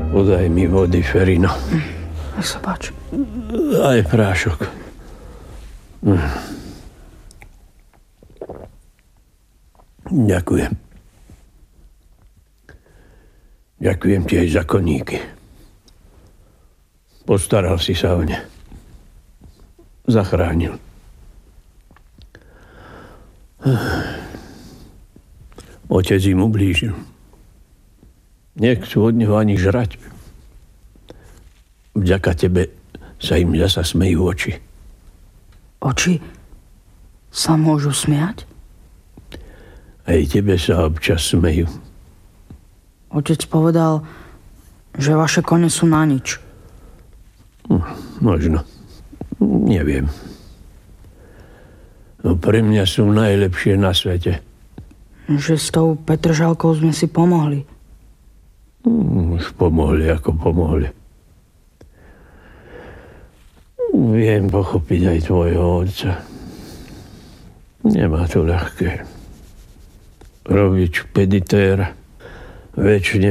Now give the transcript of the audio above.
Podaj mi vody, Ferino. Nech sa páči. Aj prášok. Ďakujem. Ďakujem ti aj za koníky. Postaral si sa o ne. Zachránil. Otec im ublížil. Nechcú od neho ani žrať. Vďaka tebe sa im zasa smejú oči. Oči sa môžu smiať? Aj tebe sa občas smejú. Otec povedal, že vaše kone sú na nič. Možno. Neviem. No pre mňa sú najlepšie na svete. Že s tou Petržalkou sme si pomohli. Už pomohli, ako pomohli. Viem pochopiť aj tvojho otca. Nemá to ľahké. Robiť špeditéra, večne